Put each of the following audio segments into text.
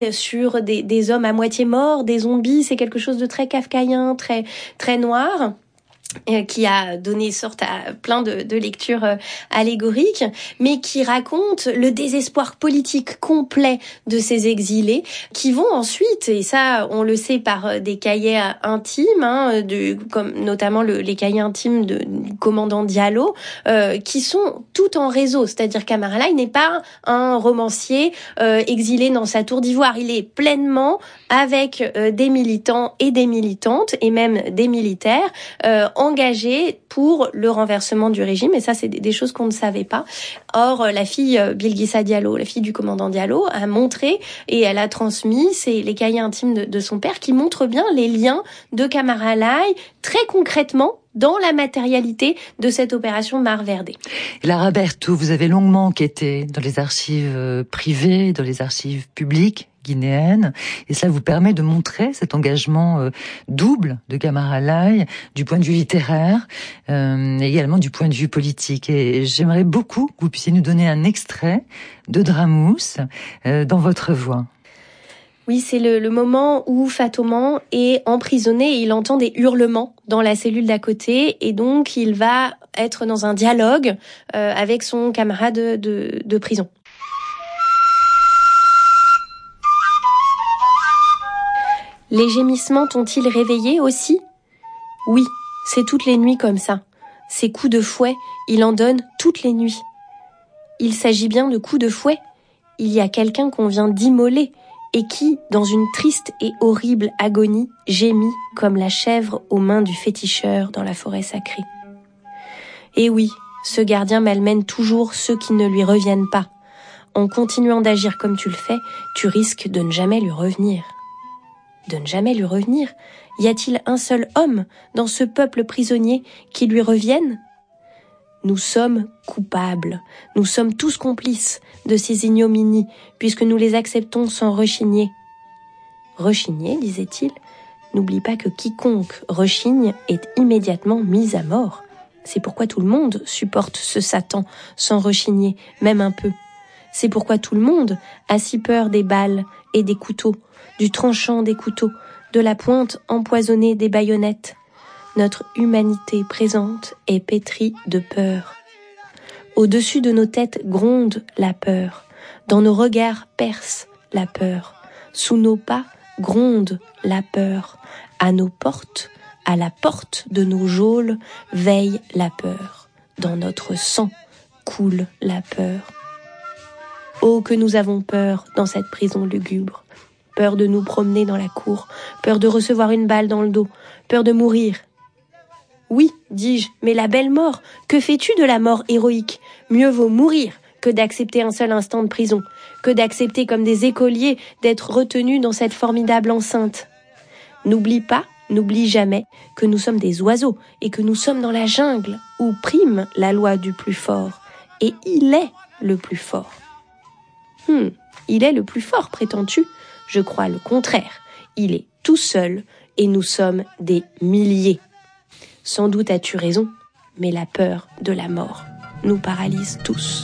sur des hommes à moitié morts, des zombies. C'est quelque chose de très kafkaïen, très, très noir, qui a donné sorte à plein de lectures allégoriques, mais qui raconte le désespoir politique complet de ces exilés, qui vont ensuite, et ça on le sait par des cahiers intimes, comme notamment les cahiers intimes du commandant Diallo, qui sont tout en réseau, c'est-à-dire qu'Amar El-Haï n'est pas un romancier exilé dans sa tour d'ivoire, il est pleinement avec des militants et des militantes, et même des militaires, engagés pour le renversement du régime, et ça c'est des choses qu'on ne savait pas. Or la fille Bilguissa Diallo, la fille du commandant Diallo, a montré et elle a transmis les cahiers intimes de son père qui montrent bien les liens de Amar El-Haï très concrètement dans la matérialité de cette opération Mar Verde. Lara Berthoud, vous avez longuement enquêté dans les archives privées, dans les archives publiques guinéenne, et cela vous permet de montrer cet engagement double de Amar El-Haï du point de vue littéraire et également du point de vue politique. Et j'aimerais beaucoup que vous puissiez nous donner un extrait de Dramous dans votre voix. Oui, c'est le moment où Fatoman est emprisonné et il entend des hurlements dans la cellule d'à côté, et donc il va être dans un dialogue avec son camarade de prison. Les gémissements t'ont-ils réveillé aussi ? Oui, c'est toutes les nuits comme ça. Ces coups de fouet, il en donne toutes les nuits. Il s'agit bien de coups de fouet. Il y a quelqu'un qu'on vient d'immoler et qui, dans une triste et horrible agonie, gémit comme la chèvre aux mains du féticheur dans la forêt sacrée. Et oui, ce gardien malmène toujours ceux qui ne lui reviennent pas. En continuant d'agir comme tu le fais, tu risques de ne jamais lui revenir. De ne jamais lui revenir ? Y a-t-il un seul homme dans ce peuple prisonnier qui lui revienne ? Nous sommes coupables, nous sommes tous complices de ces ignominies, puisque nous les acceptons sans rechigner. Rechigner, disait-il, n'oublie pas que quiconque rechigne est immédiatement mis à mort. C'est pourquoi tout le monde supporte ce Satan sans rechigner, même un peu. C'est pourquoi tout le monde a si peur des balles et des couteaux, du tranchant des couteaux, de la pointe empoisonnée des baïonnettes. Notre humanité présente est pétrie de peur. Au-dessus de nos têtes gronde la peur. Dans nos regards perce la peur. Sous nos pas gronde la peur. À nos portes, à la porte de nos geôles, veille la peur. Dans notre sang coule la peur. Oh, que nous avons peur dans cette prison lugubre. Peur de nous promener dans la cour, peur de recevoir une balle dans le dos, peur de mourir. Oui, dis-je, mais la belle mort, que fais-tu de la mort héroïque ? Mieux vaut mourir que d'accepter un seul instant de prison, que d'accepter comme des écoliers d'être retenus dans cette formidable enceinte. N'oublie pas, n'oublie jamais que nous sommes des oiseaux et que nous sommes dans la jungle où prime la loi du plus fort. Et il est le plus fort. Il est le plus fort, prétends-tu ? Je crois le contraire. Il est tout seul et nous sommes des milliers. Sans doute as-tu raison, mais la peur de la mort nous paralyse tous.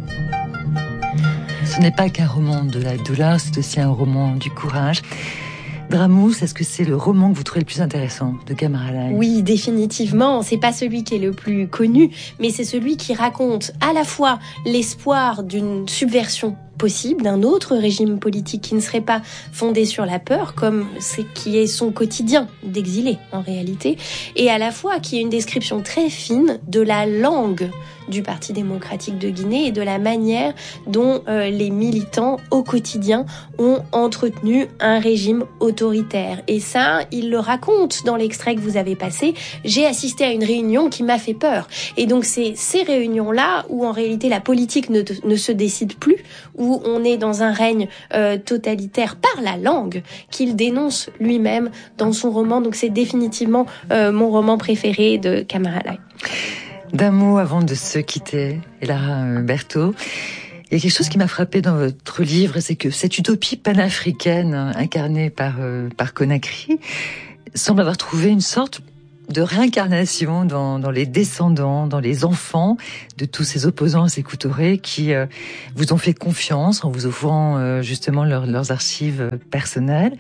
Ce n'est pas qu'un roman de la douleur, c'est aussi un roman du courage. Dramous, est-ce que c'est le roman que vous trouvez le plus intéressant de Amar El-Haï ? Oui, définitivement. C'est pas celui qui est le plus connu, mais c'est celui qui raconte à la fois l'espoir d'une subversion possible, d'un autre régime politique qui ne serait pas fondé sur la peur, comme c'est qui est son quotidien d'exilé en réalité, et à la fois qui est une description très fine de la langue du Parti démocratique de Guinée et de la manière dont les militants au quotidien ont entretenu un régime autoritaire. Et ça, il le raconte dans l'extrait que vous avez passé. J'ai assisté à une réunion qui m'a fait peur. Et donc c'est ces réunions-là où en réalité la politique ne se décide plus, où on est dans un règne totalitaire par la langue qu'il dénonce lui-même dans son roman. Donc c'est définitivement mon roman préféré de Amar El-Haï. D'un mot avant de se quitter, Lara Berthoud, il y a quelque chose qui m'a frappé dans votre livre, c'est que cette utopie panafricaine incarnée par Conakry semble avoir trouvé une sorte de réincarnation dans les descendants, dans les enfants de tous ces opposants à Sékou Touré qui vous ont fait confiance en vous offrant justement leurs archives personnelles.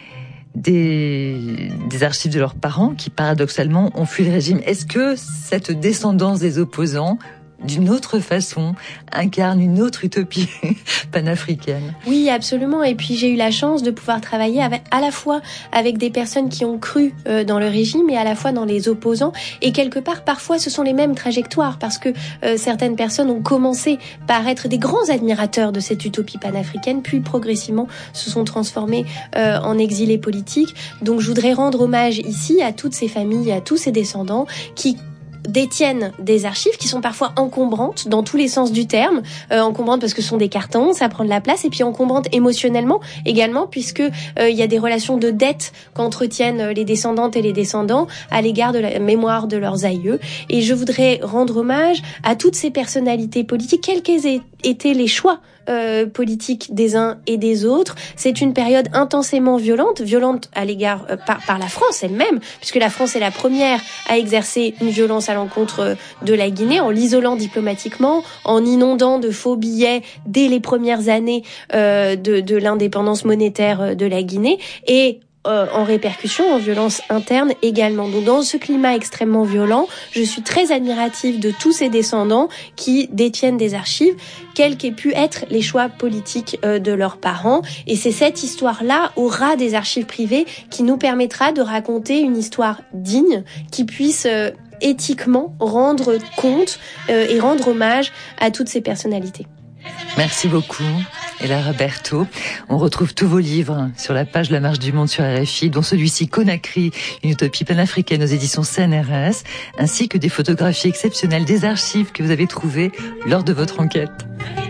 Des archives de leurs parents qui, paradoxalement, ont fui le régime. Est-ce que cette descendance des opposants, d'une autre façon, incarne une autre utopie panafricaine? Oui, absolument. Et puis j'ai eu la chance de pouvoir travailler à la fois avec des personnes qui ont cru dans le régime et à la fois dans les opposants. Et quelque part, parfois, ce sont les mêmes trajectoires parce que certaines personnes ont commencé par être des grands admirateurs de cette utopie panafricaine, puis progressivement se sont transformés en exilés politiques. Donc je voudrais rendre hommage ici à toutes ces familles, à tous ces descendants qui détiennent des archives qui sont parfois encombrantes dans tous les sens du terme, encombrantes parce que ce sont des cartons, ça prend de la place, et puis encombrantes émotionnellement également, puisque il y a des relations de dette qu'entretiennent les descendantes et les descendants à l'égard de la mémoire de leurs aïeux. Et je voudrais rendre hommage à toutes ces personnalités politiques, quels qu'aient été les choix politique des uns et des autres. C'est une période intensément violente à l'égard par la France elle-même, puisque la France est la première à exercer une violence à l'encontre de la Guinée en l'isolant diplomatiquement, en inondant de faux billets dès les premières années de l'indépendance monétaire de la Guinée, et en répercussion, en violence interne également. Donc dans ce climat extrêmement violent, je suis très admirative de tous ces descendants qui détiennent des archives, quels qu'aient pu être les choix politiques de leurs parents. Et c'est cette histoire-là, au ras des archives privées, qui nous permettra de raconter une histoire digne, qui puisse éthiquement rendre compte et rendre hommage à toutes ces personnalités. Merci beaucoup, Ella Berthaud. On retrouve tous vos livres sur la page de La Marche du Monde sur RFI, dont celui-ci Conakry, une utopie panafricaine aux éditions CNRS, ainsi que des photographies exceptionnelles des archives que vous avez trouvées lors de votre enquête.